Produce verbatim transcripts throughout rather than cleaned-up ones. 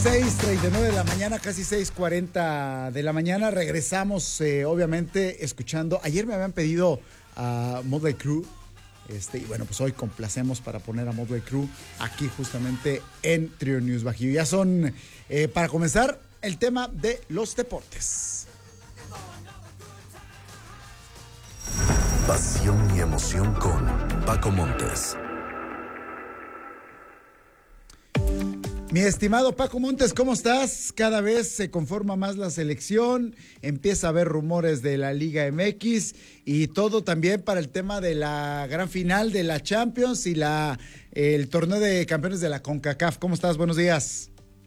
seis treinta y nueve de la mañana, casi seis cuarenta de la mañana. Regresamos, eh, obviamente, escuchando. Ayer me habían pedido a Motley Crue. Este, y bueno, pues hoy complacemos para poner a Motley Crue aquí justamente en Trio News Bajío. Ya son, eh, para comenzar, el tema de los deportes. Pasión y emoción con Paco Montes. Mi estimado Paco Montes, ¿cómo estás? Cada vez se conforma más la selección, empieza a haber rumores de la Liga M X y todo también para el tema de la gran final de la Champions y la el torneo de campeones de la CONCACAF. ¿Cómo estás? Buenos días.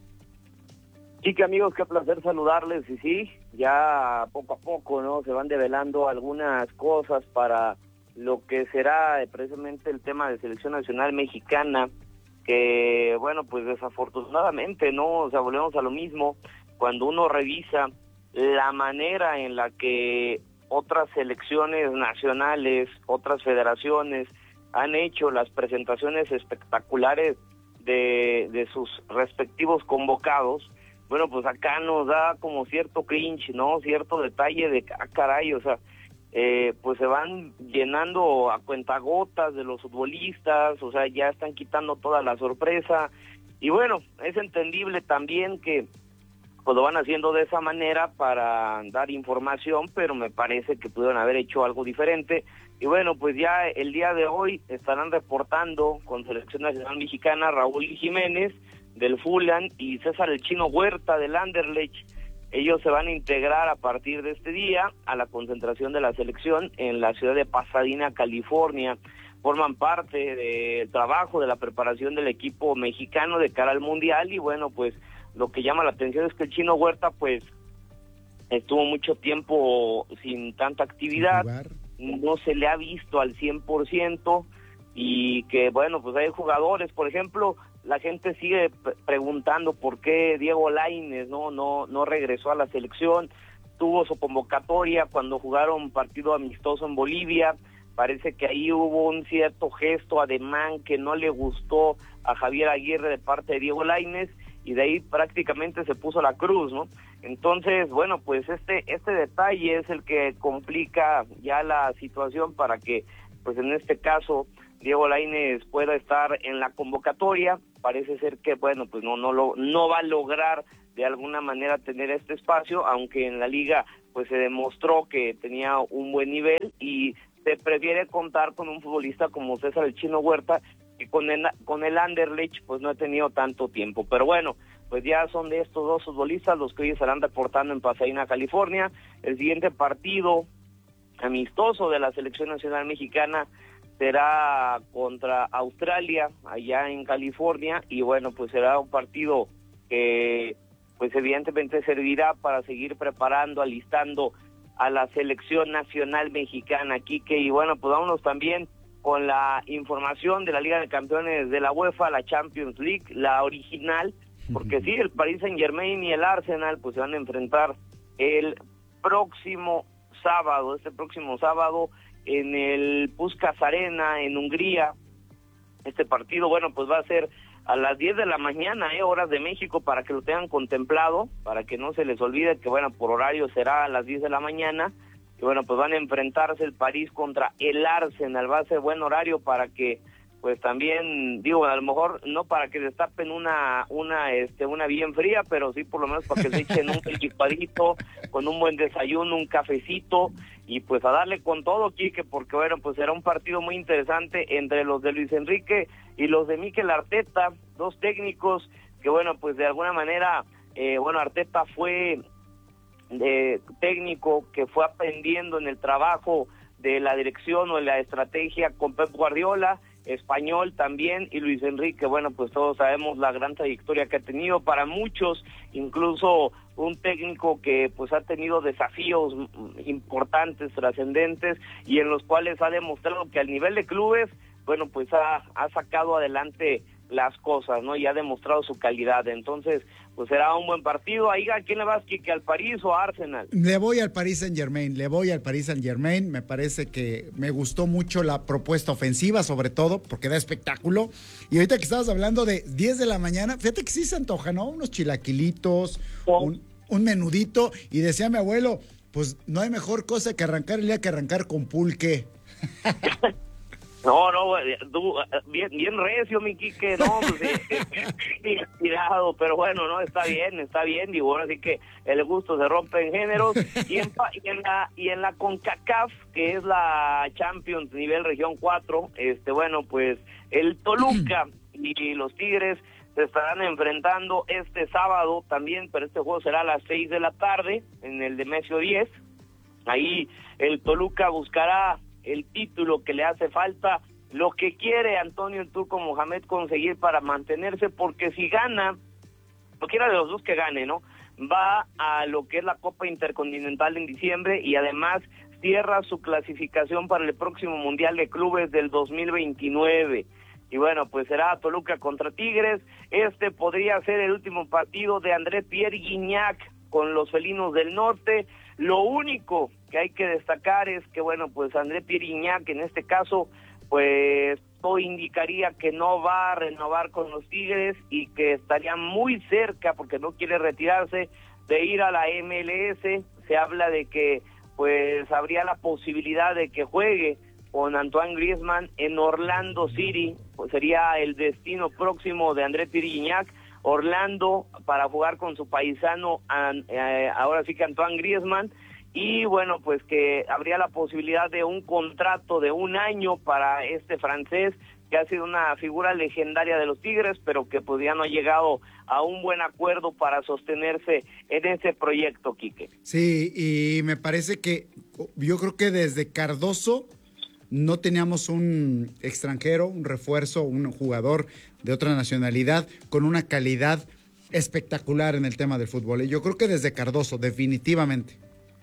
Sí, que amigos, qué placer saludarles. Y sí, ya poco a poco, ¿no? Se van develando algunas cosas para lo que será precisamente el tema de selección nacional mexicana, que, bueno, pues desafortunadamente, ¿no? O sea, volvemos a lo mismo. Cuando uno revisa la manera en la que otras selecciones nacionales, otras federaciones han hecho las presentaciones espectaculares de, de sus respectivos convocados, bueno, pues acá nos da como cierto cringe, ¿no? Cierto detalle de, ah, caray, o sea, Eh, pues se van llenando a cuentagotas de los futbolistas, o sea, ya están quitando toda la sorpresa, y bueno, es entendible también que pues lo van haciendo de esa manera para dar información, pero me parece que pudieron haber hecho algo diferente, y bueno, pues ya el día de hoy estarán reportando con Selección Nacional Mexicana Raúl Jiménez del Fulham y César el Chino Huerta del Anderlecht. Ellos se van a integrar a partir de este día a la concentración de la selección en la ciudad de Pasadena, California. Forman parte del trabajo de la preparación del equipo mexicano de cara al Mundial y bueno, pues lo que llama la atención es que el Chino Huerta pues estuvo mucho tiempo sin tanta actividad, no se le ha visto al cien por ciento y que bueno, pues hay jugadores, por ejemplo, la gente sigue preguntando por qué Diego Lainez no no no regresó a la selección, tuvo su convocatoria cuando jugaron partido amistoso en Bolivia, parece que ahí hubo un cierto gesto, ademán que no le gustó a Javier Aguirre de parte de Diego Lainez y de ahí prácticamente se puso la cruz, ¿no? Entonces, bueno, pues este este detalle es el que complica ya la situación para que, pues en este caso, Diego Lainez pueda estar en la convocatoria. Parece ser que, bueno, pues no no lo no va a lograr de alguna manera tener este espacio, aunque en la liga pues se demostró que tenía un buen nivel y se prefiere contar con un futbolista como César el Chino Huerta, que con el, con el Anderlecht pues no ha tenido tanto tiempo. Pero bueno, pues ya son de estos dos futbolistas los que hoy estarán reportando en Pasadena, California. El siguiente partido amistoso de la Selección Nacional Mexicana será contra Australia, allá en California, y bueno, pues será un partido que pues evidentemente servirá para seguir preparando, alistando a la Selección Nacional Mexicana, Quique, y bueno, pues vámonos también con la información de la Liga de Campeones de la UEFA, la Champions League, la original, porque sí, el Paris Saint-Germain y el Arsenal pues se van a enfrentar el próximo sábado, este próximo sábado, en el Puskás Arena, en Hungría. Este partido, bueno, pues va a ser a las diez de la mañana, eh, horas de México, para que lo tengan contemplado, para que no se les olvide que, bueno, por horario será a las diez de la mañana, y bueno, pues van a enfrentarse el París contra el Arsenal, va a ser buen horario para que, pues también, digo, a lo mejor no para que destapen una, una, este, una bien fría, pero sí por lo menos para que se echen un licuadito, con un buen desayuno, un cafecito, y pues a darle con todo, Quique, porque bueno, pues será un partido muy interesante entre los de Luis Enrique y los de Mikel Arteta, dos técnicos que bueno, pues de alguna manera, eh, bueno, Arteta fue eh, técnico que fue aprendiendo en el trabajo de la dirección o de la estrategia con Pep Guardiola, español también, y Luis Enrique, bueno, pues todos sabemos la gran trayectoria que ha tenido, para muchos, incluso un técnico que pues ha tenido desafíos importantes, trascendentes, y en los cuales ha demostrado que al nivel de clubes, bueno, pues ha, ha sacado adelante las cosas, ¿no? Y ha demostrado su calidad. Entonces, pues será un buen partido. Ahí, ¿a quién le vas, Quique? ¿Al París o a Arsenal? Le voy al Paris Saint-Germain, le voy al Paris Saint-Germain. Me parece que me gustó mucho la propuesta ofensiva, sobre todo, porque da espectáculo. Y ahorita que estabas hablando de diez de la mañana, fíjate que sí se antoja, ¿no? Unos chilaquilitos, oh. un, un menudito. Y decía mi abuelo, pues no hay mejor cosa que arrancar el día que arrancar con pulque. No, no, tú, bien, bien recio, mi Quique, no, pues, bien tirado, pero bueno, no, está bien, está bien, digo, ahora sí que el gusto se rompe en géneros, y en, y en la y en la CONCACAF, que es la Champions nivel región cuatro, este, bueno, pues el Toluca y los Tigres se estarán enfrentando este sábado también, pero este juego será a las seis de la tarde, en el Nemesio diez, ahí el Toluca buscará el título que le hace falta, lo que quiere Antonio el Turco Mohamed conseguir para mantenerse, porque si gana, cualquiera de los dos que gane, ¿no? Va a lo que es la Copa Intercontinental en diciembre y además cierra su clasificación para el próximo Mundial de Clubes del dos mil veintinueve. Y bueno, pues será Toluca contra Tigres. Este podría ser el último partido de André Pierre Gignac con los felinos del norte. Lo único que hay que destacar es que, bueno, pues André Pierre Gignac, en este caso, pues todo indicaría que no va a renovar con los Tigres y que estaría muy cerca, porque no quiere retirarse, de ir a la M L S. Se habla de que, pues, habría la posibilidad de que juegue con Antoine Griezmann en Orlando City, pues sería el destino próximo de André Pierre Gignac, Orlando, para jugar con su paisano, eh, ahora sí que Antoine Griezmann, y bueno, pues que habría la posibilidad de un contrato de un año para este francés, que ha sido una figura legendaria de los Tigres, pero que pues ya no ha llegado a un buen acuerdo para sostenerse en ese proyecto, Quique. Sí, y me parece que yo creo que desde Cardoso no teníamos un extranjero, un refuerzo, un jugador de otra nacionalidad con una calidad espectacular en el tema del fútbol. Y yo creo que desde Cardoso, definitivamente.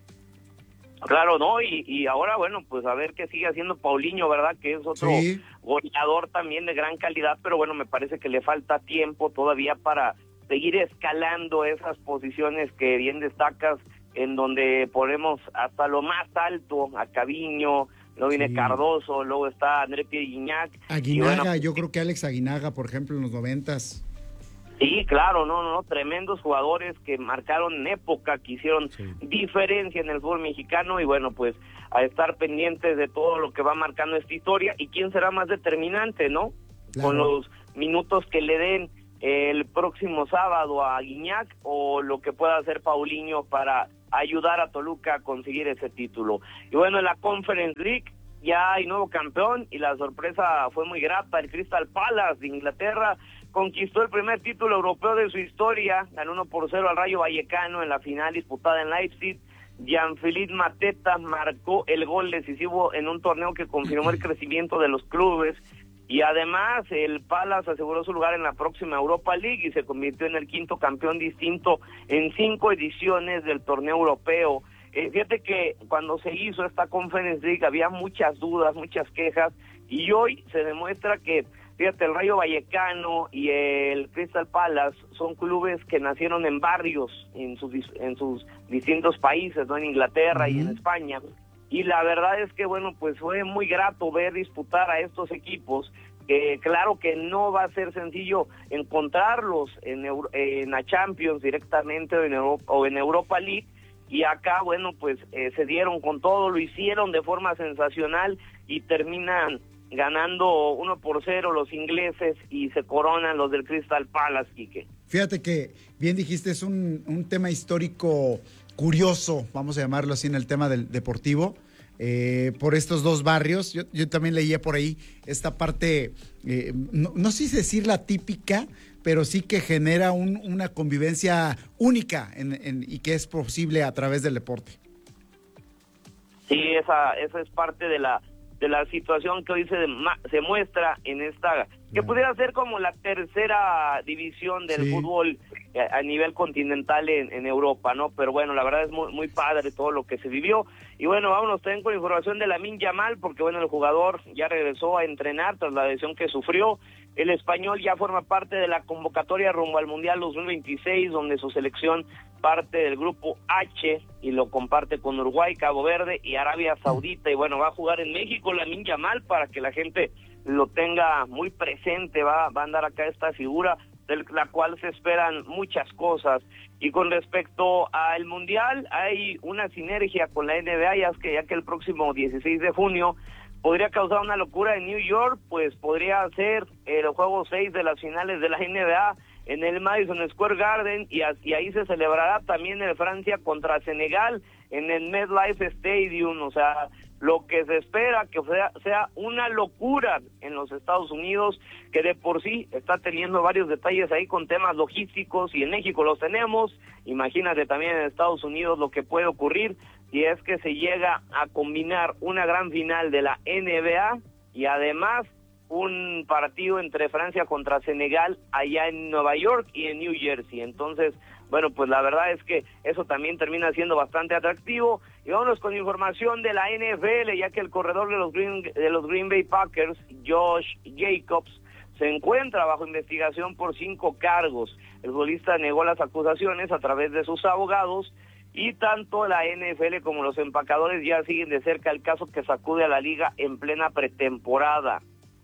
Claro, ¿no? Y, y ahora, bueno, pues a ver qué sigue haciendo Paulinho, ¿verdad? Que es otro sí. goleador también de gran calidad, pero bueno, me parece que le falta tiempo todavía para seguir escalando esas posiciones que bien destacas, en donde ponemos hasta lo más alto a Caviño, luego viene sí. Cardoso, luego está André Pierre Gignac. Aguinaga, bueno, yo creo que Alex Aguinaga, por ejemplo, en los noventas. Sí, claro, no, no, tremendos jugadores que marcaron época, que hicieron sí. diferencia en el fútbol mexicano, y bueno, pues a estar pendientes de todo lo que va marcando esta historia, y quién será más determinante, ¿no? Claro. Con los minutos que le den el próximo sábado a Gignac, o lo que pueda hacer Paulinho para ayudar a Toluca a conseguir ese título. Y bueno, en la Conference League ya hay nuevo campeón, y la sorpresa fue muy grata. El Crystal Palace de Inglaterra conquistó el primer título europeo de su historia, ganó uno por cero al Rayo Vallecano en la final disputada en Leipzig. Jean-Philippe Mateta marcó el gol decisivo en un torneo que confirmó el crecimiento de los clubes, y además el Palace aseguró su lugar en la próxima Europa League y se convirtió en el quinto campeón distinto en cinco ediciones del torneo europeo. Eh, fíjate que cuando se hizo esta Conference League había muchas dudas, muchas quejas, y hoy se demuestra que, fíjate, el Rayo Vallecano y el Crystal Palace son clubes que nacieron en barrios en sus en sus distintos países, ¿no? En Inglaterra uh-huh. y en España. Y la verdad es que, bueno, pues fue muy grato ver disputar a estos equipos, que claro que no va a ser sencillo encontrarlos en, Euro, en la Champions directamente o en, Europa, o en Europa League, y acá, bueno, pues eh, se dieron con todo, lo hicieron de forma sensacional y terminan ganando uno por cero los ingleses y se coronan los del Crystal Palace, Quique. Fíjate que bien dijiste, es un, un tema histórico curioso, vamos a llamarlo así, en el tema del deportivo, eh, por estos dos barrios. Yo, yo también leía por ahí esta parte, eh, no, no sé si decir la típica, pero sí que genera un, una convivencia única en, en, y que es posible a través del deporte. Sí, esa, esa es parte de la de la situación que hoy se, se muestra en esta, que pudiera ser como la tercera división del sí. fútbol a, a nivel continental en, en Europa, ¿no? Pero bueno, la verdad es muy, muy padre todo lo que se vivió. Y bueno, vámonos también con información de Lamine Yamal, porque bueno, el jugador ya regresó a entrenar tras la lesión que sufrió. El español ya forma parte de la convocatoria rumbo al Mundial dos mil veintiséis, donde su selección parte del grupo H y lo comparte con Uruguay, Cabo Verde y Arabia Saudita. Y bueno, va a jugar en México Lamine Yamal para que la gente lo tenga muy presente. Va, va a andar acá esta figura de la cual se esperan muchas cosas. Y con respecto al Mundial, hay una sinergia con la N B A, ya que, ya que el próximo dieciséis de junio podría causar una locura en New York, pues podría ser el juego seis de las finales de la N B A en el Madison Square Garden, y, y ahí se celebrará también el Francia contra Senegal en el MetLife Stadium. O sea, lo que se espera que sea, sea una locura en los Estados Unidos, que de por sí está teniendo varios detalles ahí con temas logísticos, y en México los tenemos. Imagínate también en Estados Unidos lo que puede ocurrir si es que se llega a combinar una gran final de la N B A y además un partido entre Francia contra Senegal allá en Nueva York y en New Jersey. Entonces, bueno, pues la verdad es que eso también termina siendo bastante atractivo. Y vámonos con información de la N F L, ya que el corredor de los Green, de los Green Bay Packers, Josh Jacobs, se encuentra bajo investigación por cinco cargos. El futbolista negó las acusaciones a través de sus abogados, y tanto la N F L como los empacadores ya siguen de cerca el caso que sacude a la liga en plena pretemporada.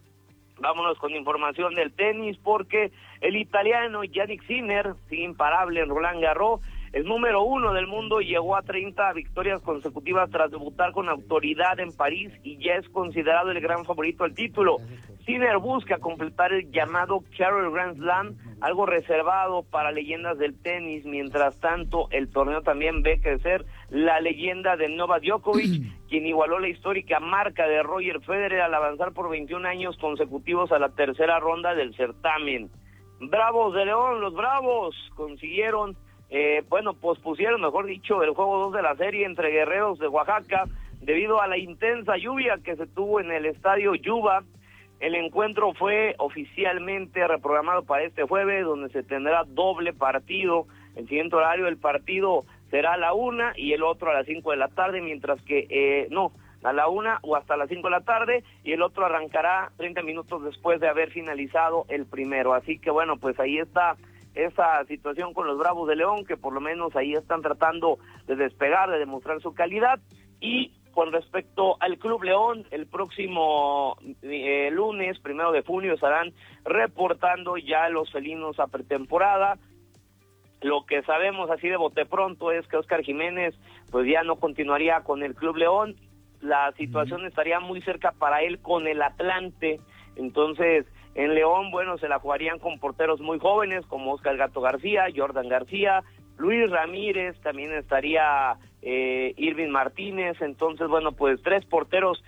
Vámonos con información del tenis, porque el italiano Jannik Sinner sigue imparable en Roland Garros. El número uno del mundo llegó a treinta victorias consecutivas tras debutar con autoridad en París y ya es considerado el gran favorito al título. Sinner busca completar el llamado Career Grand Slam, algo reservado para leyendas del tenis. Mientras tanto, el torneo también ve crecer la leyenda de Novak Djokovic, quien igualó la histórica marca de Roger Federer al avanzar por veintiún años consecutivos a la tercera ronda del certamen. Bravos de León, los Bravos consiguieron, eh, bueno, pospusieron, mejor dicho, el juego dos de la serie entre Guerreros de Oaxaca debido a la intensa lluvia que se tuvo en el estadio Yuba. El encuentro fue oficialmente reprogramado para este jueves, donde se tendrá doble partido. El siguiente horario del partido será a la una y el otro a las cinco de la tarde, mientras que, eh, no, a la una o hasta las cinco de la tarde, y el otro arrancará treinta minutos después de haber finalizado el primero. Así que bueno, pues ahí está esa situación con los Bravos de León, que por lo menos ahí están tratando de despegar, de demostrar su calidad. Y con respecto al Club León, el próximo eh, lunes, primero de junio, estarán reportando ya los felinos a pretemporada. Lo que sabemos así de bote pronto es que Óscar Jiménez pues ya no continuaría con el Club León. La situación estaría muy cerca para él con el Atlante. Entonces, en León, bueno, se la jugarían con porteros muy jóvenes como Óscar Gato García, Jordan García, Luis Ramírez, también estaría eh, Irving Martínez. Entonces, bueno, pues tres porteros